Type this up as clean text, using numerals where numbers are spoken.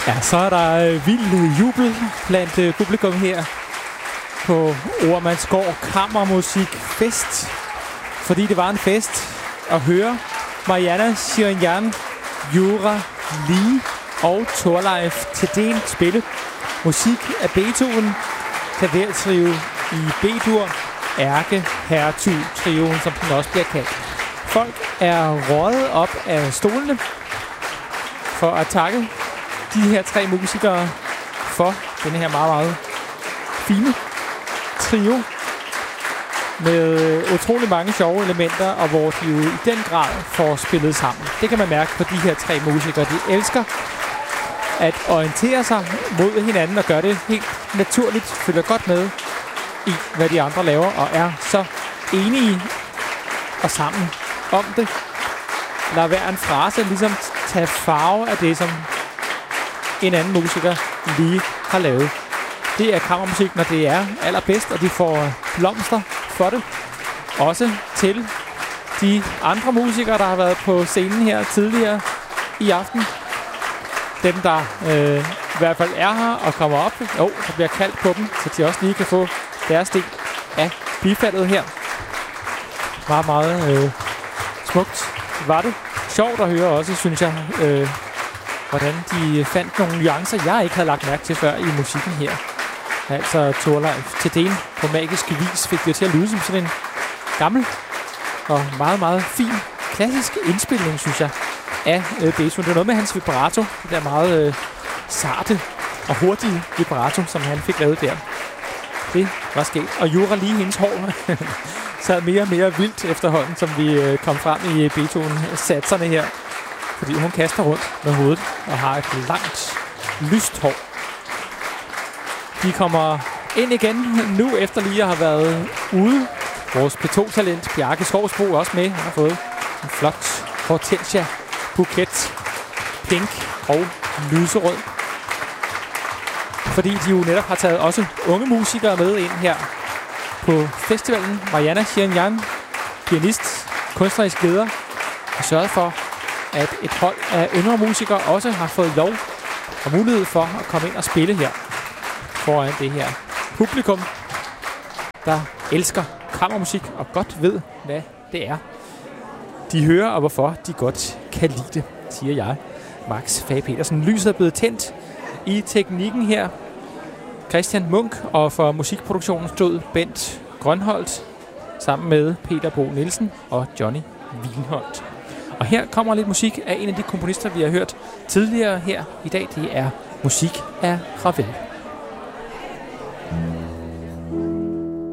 Ja, så er der vild jubel blandt publikum her på Oremandsgård Kammermusikfest. Fordi det var en fest at høre Mariana Shirinyan, Jura Lee og Thorleif Thedéen spille musik af Beethoven, klavertrio i B-dur, ærkehertug-trioen, som den også bliver kaldt. Folk er røget op af stolene for at takke de her tre musikere for denne her meget, meget fine trio med utrolig mange sjove elementer, og hvor de jo i den grad får spillet sammen. Det kan man mærke på de her tre musikere. De elsker at orientere sig mod hinanden og gøre det helt naturligt, følger godt med i, hvad de andre laver, og er så enige og sammen om det. Lad hver en frase ligesom tage farve af det, som en anden musiker lige har lavet. Det er kammermusik, når det er allerbedst, og de får blomster for det. Også til de andre musikere, der har været på scenen her tidligere i aften. Dem, der i hvert fald er her og kommer op. Der bliver kaldt på dem, så de også lige kan få deres del af bifaldet her. Meget, meget smukt var det. Sjovt at høre også, synes jeg, hvordan de fandt nogle nuancer, jeg ikke havde lagt mærke til før i musikken her. Altså Thorleif Thedéen på magisk vis fik det til at lyde som sådan en gammel og meget, meget fin klassisk indspilning, synes jeg, af Beethoven. Det er noget med hans vibrato, det der meget sarte og hurtige vibrato, som han fik lavet der. Det var sket. Og Jura Lee, hendes hår, sad mere og mere vildt efterhånden, som vi kom frem i Beethoven-satserne her. Fordi hun kaster rundt med hovedet og har et langt, lyst hår. De kommer ind igen nu, efter lige at have været ude. Vores P2-talent, Bjarke Skovsbro, også med. Han har fået en flot hortensia-buket. Pink og lyserød. Fordi de jo netop har taget også unge musikere med ind her på festivalen. Mariana Shirinyan, pianist, kunstnerisk leder, har sørget for, at et hold af yngre musikere også har fået lov og mulighed for at komme ind og spille her foran det her publikum, der elsker kammermusik og godt ved, hvad det er. De hører, og hvorfor de godt kan lide det, siger jeg. Max Fage Petersen. Lyset er blevet tændt i teknikken her. Christian Munk, og for musikproduktionen stod Bent Grønholdt sammen med Peter Bo Nielsen og Johnny Wienholdt. Og her kommer lidt musik af en af de komponister, vi har hørt tidligere her i dag. Det er musik af Ravel.